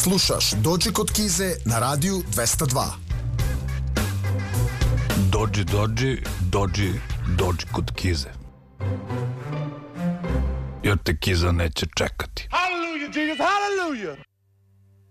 Slušaš Dođi kod Kize na radiju 202. Dođi kod Kize. Jer te Kiza neće čekati. Hallelujah, Jesus, hallelujah.